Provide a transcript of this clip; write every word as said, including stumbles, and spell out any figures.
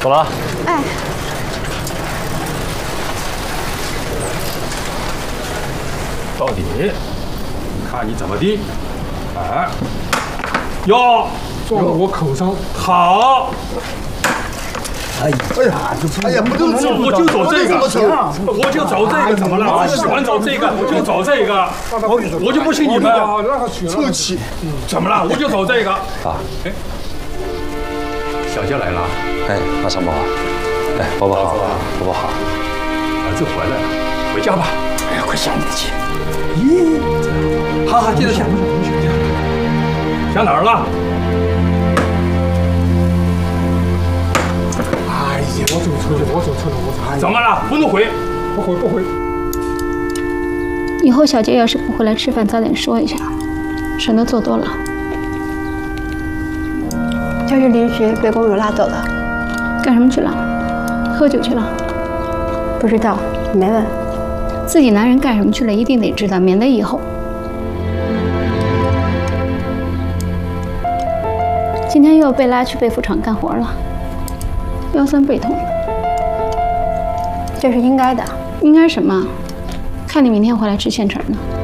走了。 哎。 到底看你怎么地。哎，哟， 撞到我口上。 好。 哎呀，哎呀，哎呀，不能走，我就走这个，我就走这个，怎么了？我喜欢走这个，我就走这个，我我就不信你们客气。 怎么了？我就走这个。啊，哎，小杰来了。 哎，阿长伯，哎，伯伯好，伯伯好， 儿子回来了，回家吧。哎呀，快下你的气。咦，好好，接着下。下哪儿了？ 我走错了，我走错了，我走。 怎么了？不能回， 不回，不回。 以后小杰要是不回来吃饭，早点说一下，省得做多了。 他是临时被公主拉走的， 干什么去了？喝酒去了？ 不知道，没问。 自己男人干什么去了，一定得知道，免得以后。今天又被拉去被服厂干活了。 腰酸背痛， 这是应该的。 应该什么？看你明天回来吃现成的。